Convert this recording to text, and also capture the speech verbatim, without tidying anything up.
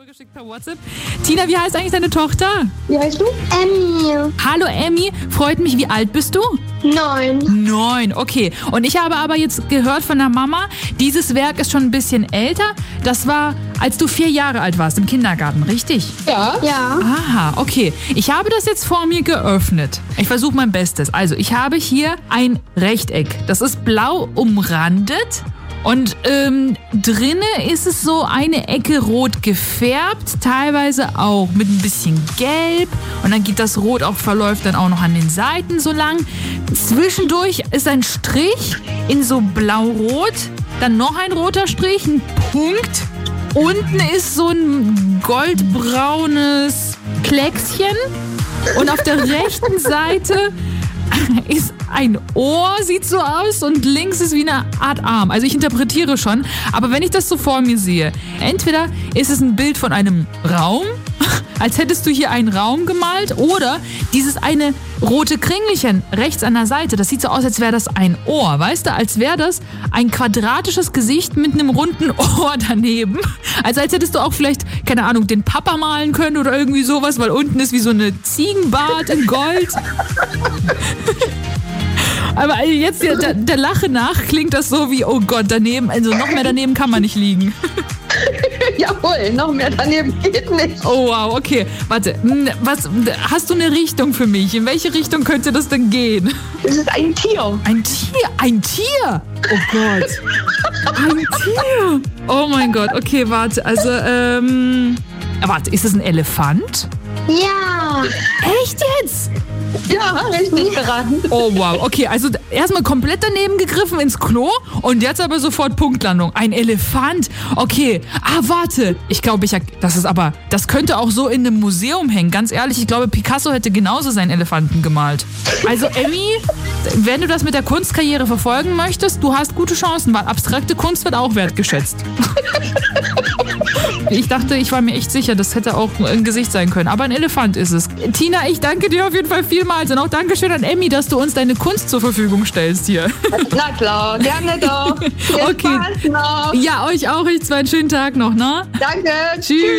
geschickt per WhatsApp. Tina, wie heißt eigentlich deine Tochter? Wie heißt du? Emmy. Hallo Emmy, freut mich. Wie alt bist du? Neun. Neun, okay. Und ich habe aber jetzt gehört von der Mama, dieses Werk ist schon ein bisschen älter. Das war, als du vier Jahre alt warst, im Kindergarten, richtig? Ja. Ja. Aha, okay. Ich habe das jetzt vor mir geöffnet. Ich versuche mein Bestes. Also, ich habe hier ein Rechteck. Das ist blau umrandet. Und ähm, drinne ist es so eine Ecke rot gefärbt, teilweise auch mit ein bisschen gelb. Und dann geht das Rot auch, verläuft dann auch noch an den Seiten so lang. Zwischendurch ist ein Strich in so blau-rot, dann noch ein roter Strich, ein Punkt. Unten ist so ein goldbraunes Kleckschen. Und auf der rechten Seite ist ein Ohr, sieht so aus, und links ist wie eine Art Arm. Also ich interpretiere schon, aber wenn ich das so vor mir sehe, entweder ist es ein Bild von einem Raum, als hättest du hier einen Raum gemalt, oder dieses eine rote Kringelchen rechts an der Seite, das sieht so aus, als wäre das ein Ohr, weißt du, als wäre das ein quadratisches Gesicht mit einem runden Ohr daneben. Also als hättest du auch vielleicht, keine Ahnung, den Papa malen können oder irgendwie sowas, weil unten ist wie so eine Ziegenbart in Gold. Aber jetzt der, der, der Lache nach klingt das so wie, oh Gott, daneben, also noch mehr daneben kann man nicht liegen. Jawohl, noch mehr daneben geht nicht. Oh wow, okay. Warte, was, hast du eine Richtung für mich? In welche Richtung könnte das denn gehen? Es ist ein Tier. Ein Tier? Ein Tier? Oh Gott. Ein Tier. Oh mein Gott, okay, warte. Also, ähm... Warte, ist es ein Elefant? Ja. Echt jetzt? Ja, richtig geraten. Oh wow, okay, also erstmal komplett daneben gegriffen ins Klo und jetzt aber sofort Punktlandung. Ein Elefant. Okay, ah warte, ich glaube, ich das ist aber, das könnte auch so in einem Museum hängen. Ganz ehrlich, ich glaube, Picasso hätte genauso seinen Elefanten gemalt. Also Emmy, wenn du das mit der Kunstkarriere verfolgen möchtest, du hast gute Chancen, weil abstrakte Kunst wird auch wertgeschätzt. Ich dachte, ich war mir echt sicher, das hätte auch ein Gesicht sein können, aber ein Elefant ist es. Tina, ich danke dir auf jeden Fall vielmals und auch Dankeschön an Emmy, dass du uns deine Kunst zur Verfügung stellst hier. Na klar, gerne doch. Viel Okay. Spaß noch. Ja, euch auch. Ich zwei einen schönen Tag noch, ne? Danke. Tschüss.